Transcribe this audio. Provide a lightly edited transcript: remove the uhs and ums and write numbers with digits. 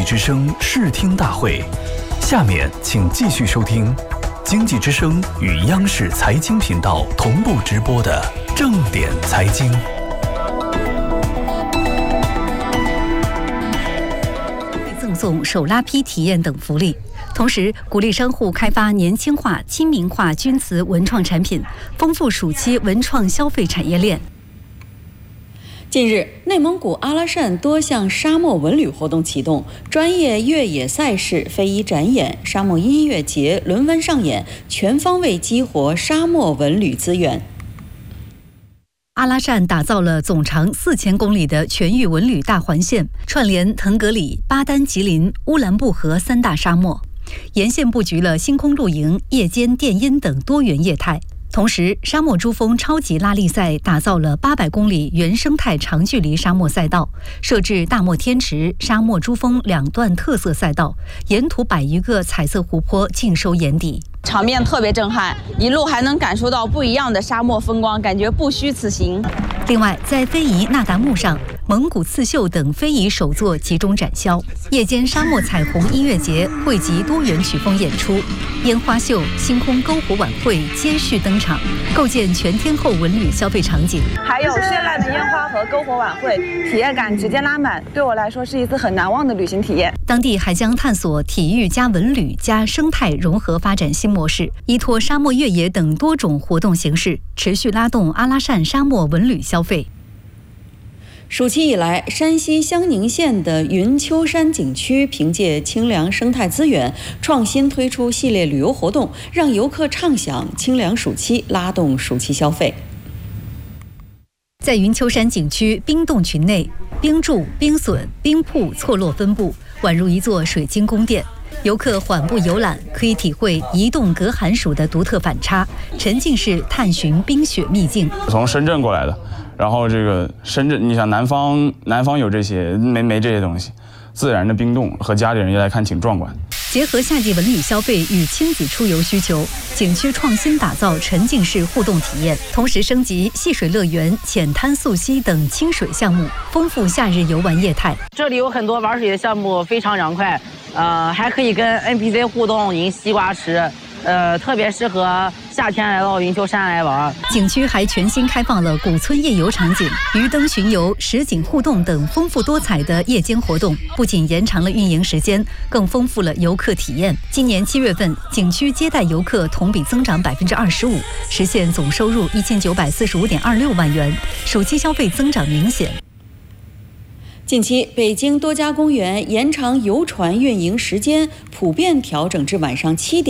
之声视听大会，下面请继续收听经济之声与央视财经频道同步直播的正点财经。 赠送手拉坯体验等福利，同时鼓励商户开发年轻化、亲民化钧瓷文创产品，丰富暑期文创消费产业链。 近日，内蒙古阿拉善多项沙漠文旅活动启动，专业越野赛事、非遗展演、沙漠音乐节、轮番上演，全方位激活沙漠文旅资源。 阿拉善打造了总长4000公里的全域文旅大环线，串联腾格里、巴丹吉林、乌兰布和3大沙漠，沿线布局了星空露营、夜间电音等多元业态。同时，沙漠珠峰超级拉力赛打造了800公里原生态长距离沙漠赛道，设置大漠天池、沙漠珠峰2段特色赛道，沿途100余个彩色湖泊尽收眼底。 场面特别震撼，一路还能感受到不一样的沙漠风光，感觉不虚此行。 另外，在非遗那达慕上，蒙古刺绣等非遗手作集中展销，夜间沙漠彩虹音乐节汇集多元曲风演出，烟花秀、星空篝火晚会接续登场，构建全天候文旅消费场景。 还有绚烂的烟花和篝火晚会，体验感直接拉满，对我来说是一次很难忘的旅行体验。 当地还将探索体育加文旅加生态融合发展新模式，依托沙漠越野等多种活动形式，持续拉动阿拉善沙漠文旅消费。 暑期以来，山西襄宁县的云丘山景区凭借清凉生态资源，创新推出系列旅游活动，让游客畅享清凉暑期，拉动暑期消费。 在云丘山景区冰洞群内，冰柱、冰笋、冰瀑错落分布，宛如一座水晶宫殿。游客缓步游览，可以体会移动隔寒暑的独特反差，沉浸式探寻冰雪秘境。 从深圳过来的，然后这个深圳，你想南方有这些没这些东西，自然的冰洞和家里人一来看挺壮观。 结合夏季文旅消费与亲子出游需求，景区创新打造沉浸式互动体验，同时升级戏水乐园、浅滩溯溪等清水项目，丰富夏日游玩业态。 这里有很多玩水的项目，非常凉快，还可以跟 NPC 互动，赢西瓜吃。特别适合夏天来到云丘山来玩。 景区还全新开放了古村夜游场景、鱼灯巡游、实景互动等丰富多彩的夜间活动，不仅延长了运营时间，更丰富了游客体验。今年7月份，景区接待游客同比增长25%，实现总收入1945.26万元，暑期消费增长明显。 近期，北京多家公园延长游船运营时间，普遍调整至晚上7点。